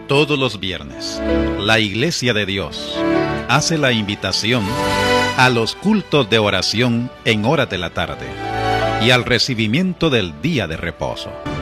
Todos los viernes, la Iglesia de Dios hace la invitación a los cultos de oración en horas de la tarde y al recibimiento del día de reposo.